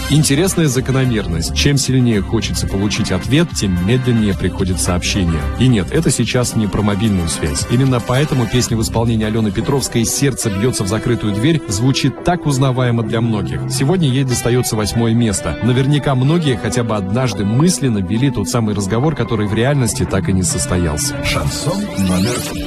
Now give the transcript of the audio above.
Интересная закономерность. Чем сильнее хочется получить ответ, тем медленнее приходит сообщение. И нет, это сейчас не про мобильную связь. Именно поэтому песня в исполнении Алены Петровской «Сердце бьется в закрытую дверь» звучит так узнаваемо для многих. Сегодня ей достается 8-е место. Наверняка многие хотя бы однажды мысленно вели тот самый разговор, который в реальности так и не состоялся. Шансон номер